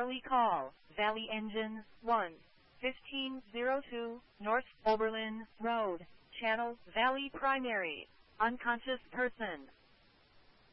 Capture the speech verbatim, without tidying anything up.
Valley call, Valley engine, one. fifteen oh two, North Oberlin Road, Channel, Valley primary. Unconscious person.